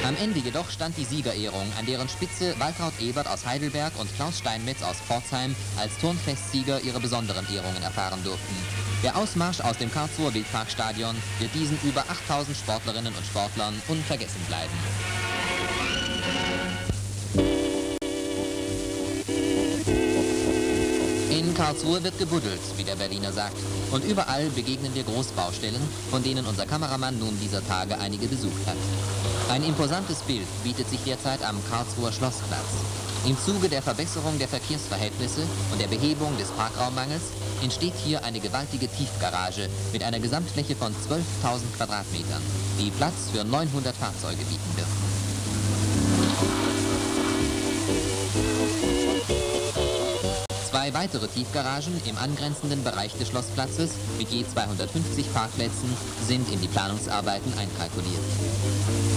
Am Ende jedoch stand die Siegerehrung, an deren Spitze Waltraud Ebert aus Heidelberg und Klaus Steinmetz aus Pforzheim als Turnfestsieger ihre besonderen Ehrungen erfahren durften. Der Ausmarsch aus dem Karlsruher Wildparkstadion wird diesen über 8000 Sportlerinnen und Sportlern unvergessen bleiben. In Karlsruhe wird gebuddelt, wie der Berliner sagt. Und überall begegnen wir Großbaustellen, von denen unser Kameramann nun dieser Tage einige besucht hat. Ein imposantes Bild bietet sich derzeit am Karlsruher Schlossplatz. Im Zuge der Verbesserung der Verkehrsverhältnisse und der Behebung des Parkraummangels entsteht hier eine gewaltige Tiefgarage mit einer Gesamtfläche von 12.000 Quadratmetern, die Platz für 900 Fahrzeuge bieten wird. Zwei weitere Tiefgaragen im angrenzenden Bereich des Schlossplatzes mit je 250 Parkplätzen sind in die Planungsarbeiten einkalkuliert.